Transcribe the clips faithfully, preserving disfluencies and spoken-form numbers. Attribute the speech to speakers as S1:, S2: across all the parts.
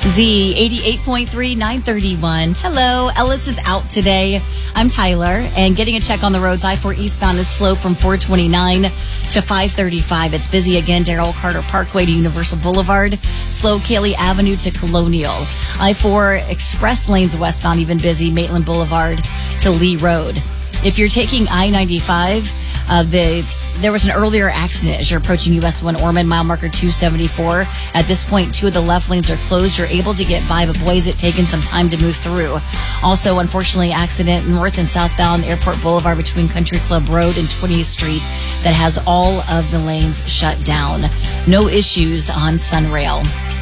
S1: Z eighty-eight point three, nine thirty-one. Hello, Ellis is out today. I'm Tyler, and getting a check on the roads. I four eastbound is slow from four twenty-nine to five thirty-five. It's busy again. Darrell Carter Parkway to Universal Boulevard. Slow Cayley Avenue to Colonial. I four express lanes westbound, even busy. Maitland Boulevard to Lee Road. If you're taking I ninety-five, uh, the there was an earlier accident as you're approaching U S one Ormond, mile marker two seventy-four. At this point, two of the left lanes are closed. You're able to get by, but boy, is it taken some time to move through. Also, unfortunately, accident north and southbound Airport Boulevard between Country Club Road and twentieth Street that has all of the lanes shut down. No issues on Sunrail.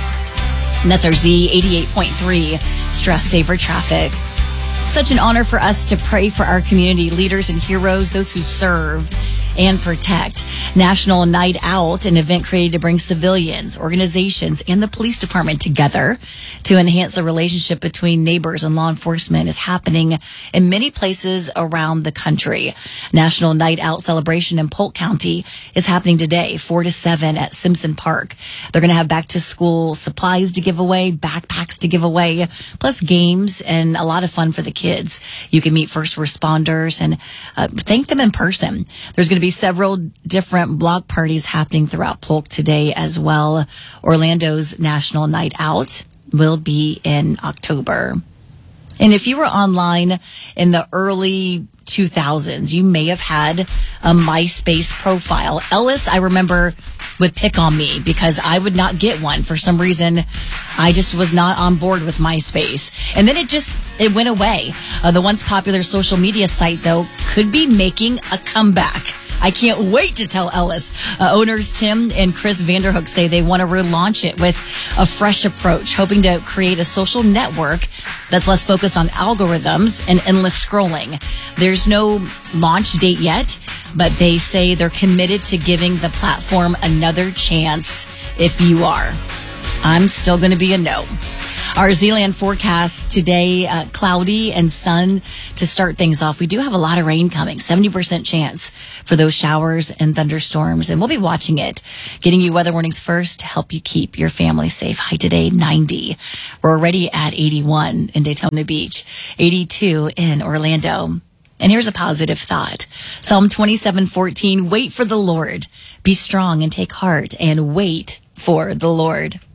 S1: And that's our Z eighty-eight point three Stress Saver Traffic. Such an honor for us to pray for our community leaders and heroes, those who serve and protect. National Night Out, an event created to bring civilians, organizations, and the police department together to enhance the relationship between neighbors and law enforcement, is happening in many places around the country. National Night Out celebration in Polk County is happening today, four to seven at Simpson Park. They're going to have back to school supplies to give away, backpacks to give away, plus games and a lot of fun for the kids. You can meet first responders and uh, thank them in person. There's going to be several different block parties happening throughout Polk today as well. Orlando's National Night Out will be in October. And if you were online in the early two thousands, you may have had a MySpace profile. Ellis, I remember, would pick on me because I would not get one. For some reason, I just was not on board with MySpace. And then it just, it went away. Uh, the once popular social media site, though, could be making a comeback. I can't wait to tell Ellis. Uh, owners Tim and Chris Vanderhook say they want to relaunch it with a fresh approach, hoping to create a social network that's less focused on algorithms and endless scrolling. There's no launch date yet, but they say they're committed to giving the platform another chance if you are. I'm still going to be a no. Our Zealand forecast today, uh, cloudy and sun to start things off. We do have a lot of rain coming, seventy percent chance for those showers and thunderstorms, and we'll be watching it, getting you weather warnings first to help you keep your family safe. High today, ninety. We're already at eighty-one in Daytona Beach, eighty-two in Orlando. And here's a positive thought. Psalm twenty-seven fourteen, wait for the Lord. Be strong and take heart and wait for the Lord.